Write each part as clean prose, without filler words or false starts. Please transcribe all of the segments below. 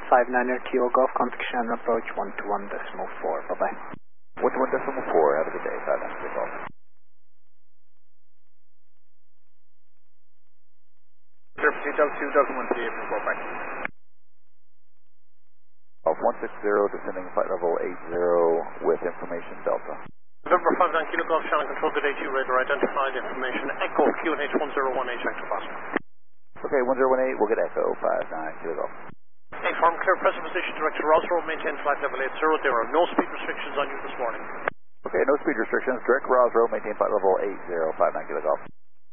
59er Kilo Golf, contact Shannon approach 121.4. Bye-bye. 121.4, have a good day. 59er Kilo Golf. Hotel 2 doesn't want to be able to go back. Golf 160, descending flight level 80 with information Delta. November 59 Kilo Golf, Shannon control, good day to you, radar identified, information Echo, QNH 1018, active Oscar. Okay, 1018, we'll get Echo 59 Kilo Golf. Inform clear present position, direct to Roswell, maintain flight level 80, there are no speed restrictions on you this morning. Okay, no speed restrictions, direct Roswell, maintain flight level 80, 59 Kilo Golf.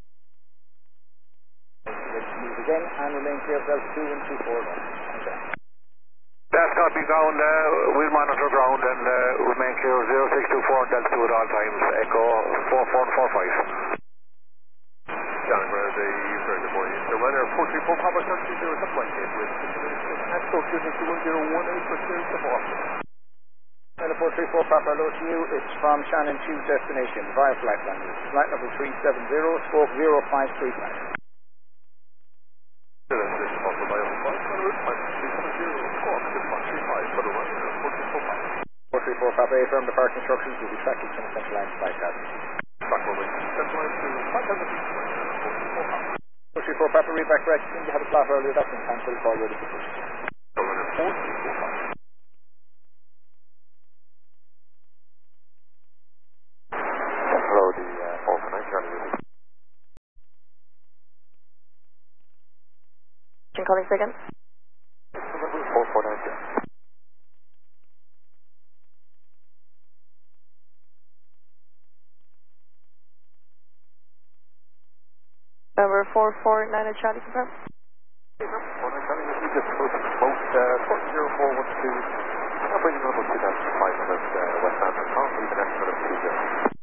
Let's move again and remain clear of Delta 2 and 24. Okay. That's got to be ground, we'll monitor ground and remain clear 0624 Delta 2 at all times, Echo 4445. John, where the user in the morning, the weather 434 Papa 30 is up like it with Echo Unit 1018 for clearance of Boston. And the 434 Papa, hello to you, it's from Shannon 2 destination via flight language, flight level 370, stroke 0535. This is also by a flight on route 370, squawk 135 for the runner 434 Papa. 434 Papa, affirm the park instructions will be tracking from Central Line Flight Pattern. Back over Central Line to 500 feet, 434 Papa, read back correct. You had a flat earlier, that's in cancel, call ready for push. runner 434 Papa. Hello, the 449 Charlie. Calling second. 449 Charlie. Number 449 Charlie, confirm. 449 Charlie, you just close boat 40412. Operating level 2500 westbound from Hong, leave an estimate of 20.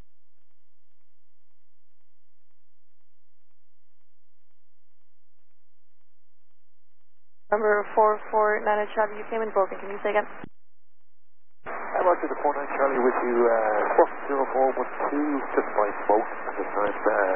Number 449 Charlie, you came in broken. Can you say again? Roger, the 49 Charlie with you, 40412, just by boat at this time,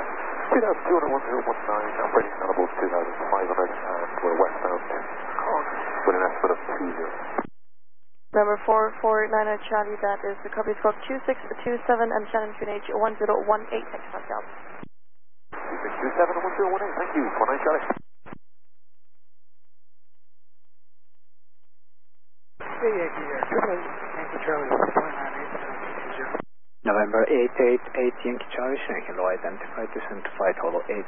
221019, operating level 2500, and we're westbound Hong with an estimate of 20. Number 449 Charlie, that is the copy squawk 2627 and Shannon QNH 1018, thanks Pascal. 2627 1018, thank you, 49 Charlie. November 888 Yankee Charlie, Shannon Kilo identified, descend to flight level 80.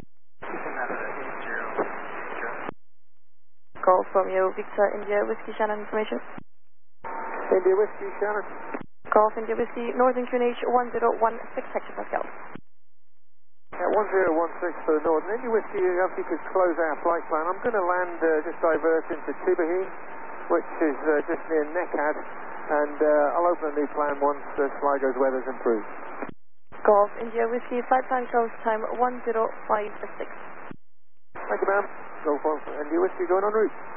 Call from you, Victor India Whiskey Shannon information. India Whiskey, Shannon. Call from India Whiskey, Northern QNH 1016, Hector Pascal. 1016 for the Northern India Whiskey, if you could close our flight plan. I'm going to land, just divert into Tibahi, which is just near Nekad, and I'll open a new plan once Sligo's weather's improved. Golf India Whiskey, flight plan close time 1056. Thank you, ma'am. Golf India Whiskey going en route.